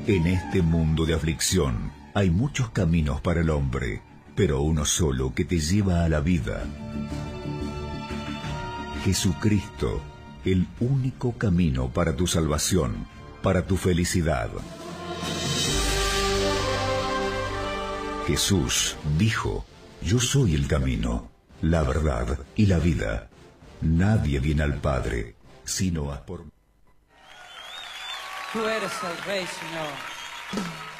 En este mundo de aflicción hay muchos caminos para el hombre, pero uno solo que te lleva a la vida. Jesucristo, el único camino para tu salvación, para tu felicidad. Jesús dijo: yo soy el camino, la verdad y la vida. Nadie viene al Padre sino a por mí. Tú eres el Rey, Señor.